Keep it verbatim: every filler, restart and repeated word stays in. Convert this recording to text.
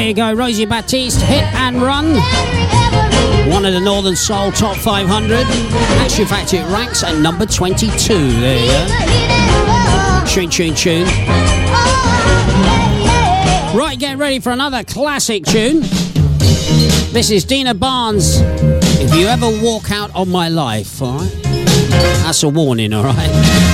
There you go, Rosie Batiste, Hit and Run. One of the Northern Soul Top five hundred. Actually, in fact, it ranks at number twenty-two. There you go. Tune, tune, tune. Right, get ready for another classic tune. This is Dina Barnes. If you ever walk out on my life, all right? That's a warning, all right?